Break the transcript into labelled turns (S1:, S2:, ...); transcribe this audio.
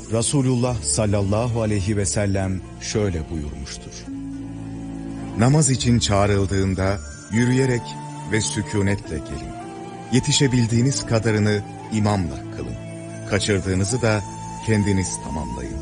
S1: Resulullah sallallahu aleyhi ve sellem şöyle buyurmuştur.
S2: Namaz için çağrıldığında yürüyerek ve sükunetle gelin. Yetişebildiğiniz kadarını imamla kılın. Kaçırdığınızı da kendiniz tamamlayın.